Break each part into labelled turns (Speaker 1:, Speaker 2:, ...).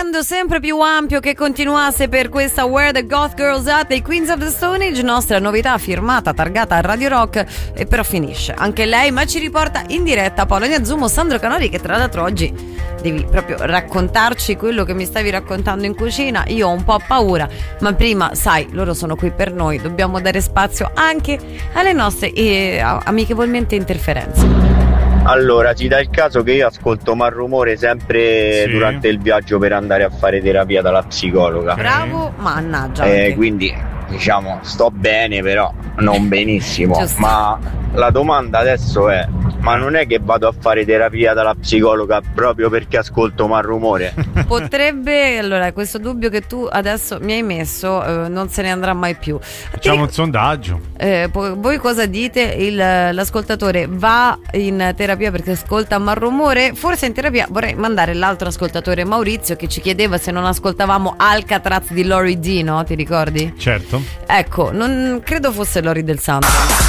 Speaker 1: rendendo sempre più ampio che continuasse per questa Where the Goth Girls At dei Queens of the Stone Age, nostra novità firmata, targata a Radio Rock, e però finisce anche lei, ma ci riporta in diretta Polonia Zumo, Sandro Canori, che tra l'altro oggi devi proprio raccontarci quello che mi stavi raccontando in cucina. Io ho un po' paura, ma prima, sai, loro sono qui per noi, dobbiamo dare spazio anche alle nostre amichevolmente interferenze.
Speaker 2: Allora, ci dà il caso che io ascolto Malrumore sempre durante il viaggio per andare a fare terapia dalla psicologa.
Speaker 1: Bravo, mannaggia.
Speaker 2: Quindi, diciamo, sto bene, però non benissimo.
Speaker 1: Giusto.
Speaker 2: Ma la domanda adesso è: ma non è che vado a fare terapia dalla psicologa proprio perché ascolto Malrumore?
Speaker 1: Potrebbe, allora, questo dubbio che tu adesso mi hai messo non se ne andrà mai più.
Speaker 3: Facciamo un sondaggio.
Speaker 1: Voi cosa dite? L'ascoltatore va in terapia perché ascolta Malrumore? Forse in terapia vorrei mandare l'altro ascoltatore, Maurizio, che ci chiedeva se non ascoltavamo Alcatraz di Lori D, no? Ti ricordi?
Speaker 3: Certo.
Speaker 1: Ecco, non credo fosse Lori del Santo.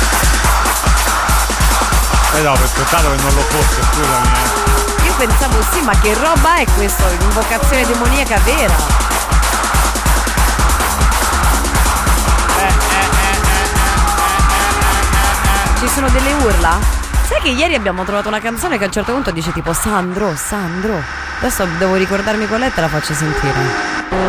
Speaker 3: No, per peccato che non lo fosse, scusami.
Speaker 1: Io pensavo sì, ma che roba è questo? Invocazione demoniaca vera? Ci sono delle urla? Sai che ieri abbiamo trovato una canzone che a un certo punto dice tipo Sandro. Adesso devo ricordarmi qual è, te la faccio sentire.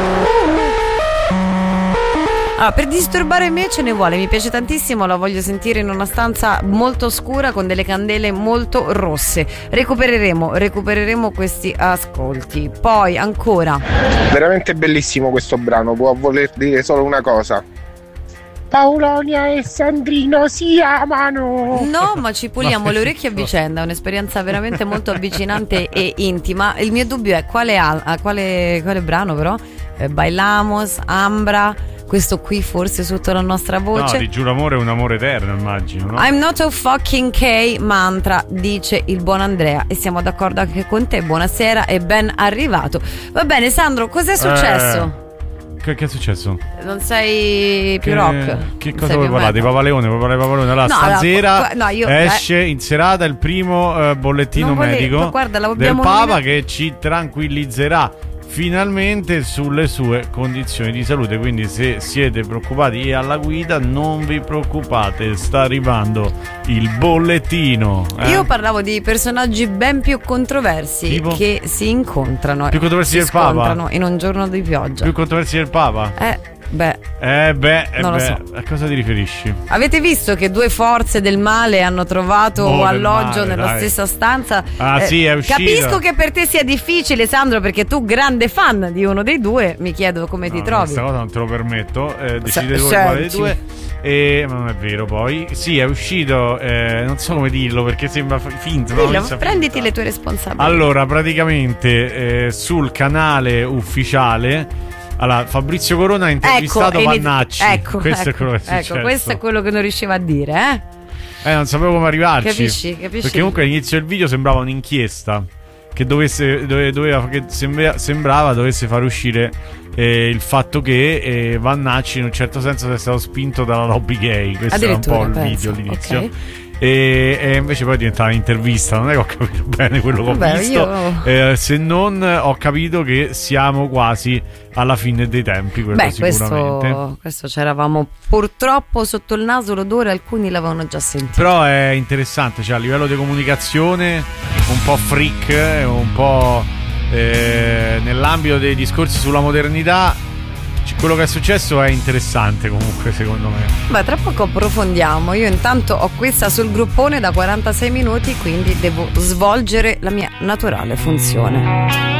Speaker 1: Allora, per disturbare me ce ne vuole, mi piace tantissimo, la voglio sentire in una stanza molto scura con delle candele molto rosse. Recupereremo questi ascolti. Poi ancora.
Speaker 4: Veramente bellissimo questo brano, può voler dire solo una cosa: Paolonia e Sandrino si amano.
Speaker 1: No, ma ci puliamo le orecchie a vicenda, è un'esperienza veramente molto avvicinante e intima. Il mio dubbio è quale brano però? Bailamos, Ambra. Questo qui forse sotto la nostra voce.
Speaker 3: No, di Giuro Amore è un amore eterno, immagino, no?
Speaker 1: I'm not a fucking K mantra, dice il buon Andrea, e siamo d'accordo anche con te. Buonasera e ben arrivato. Va bene, Sandro, cos'è successo?
Speaker 3: Che è successo?
Speaker 1: Non sei più rock?
Speaker 3: Che cosa vuoi parlare? Di Papaleone? Vuoi parlare di Papaleone? Allora, stasera esce in serata il primo bollettino medico del Papa che ci tranquillizzerà finalmente sulle sue condizioni di salute. Quindi se siete preoccupati e alla guida, non vi preoccupate, sta arrivando il bollettino.
Speaker 1: Io parlavo di personaggi ben più controversi, tipo? Che si incontrano.
Speaker 3: Più controversi del Papa?
Speaker 1: In un giorno di pioggia.
Speaker 3: Più controversi del Papa? Non
Speaker 1: lo so.
Speaker 3: A cosa ti riferisci?
Speaker 1: Avete visto che due forze del male hanno trovato alloggio nella stessa stanza?
Speaker 3: Sì, è uscito.
Speaker 1: Capisco che per te sia difficile, Sandro, perché tu, grande fan di uno dei due, mi chiedo come ti trovi.
Speaker 3: Questa cosa non te lo permetto. Decide voi quale dei due. Ma non è vero, poi. Sì, è uscito. Non so come dirlo perché sembra finto.
Speaker 1: Prenditi le tue responsabilità.
Speaker 3: Allora, praticamente sul canale ufficiale. Allora, Fabrizio Corona ha intervistato Vannacci. Questo è quello che è successo.
Speaker 1: Questo è quello che non riusciva a dire,
Speaker 3: non sapevo come arrivarci.
Speaker 1: Capisci?
Speaker 3: Perché comunque all'inizio del video sembrava un'inchiesta che sembrava dovesse far uscire il fatto che Vannacci in un certo senso sia stato spinto dalla lobby gay. Questo era un po' il video all'inizio. Okay. E invece poi diventava un'intervista. Non è che ho capito bene quello che ho visto, se non ho capito che siamo quasi alla fine dei tempi. Sicuramente
Speaker 1: questo c'eravamo purtroppo sotto il naso l'odore, alcuni l'avevano già sentito.
Speaker 3: Però è interessante, cioè a livello di comunicazione un po' freak, un po' nell'ambito dei discorsi sulla modernità. Quello che è successo è interessante comunque, secondo me.
Speaker 1: Tra poco approfondiamo. Io intanto ho questa sul gruppone da 46 minuti, quindi devo svolgere la mia naturale funzione.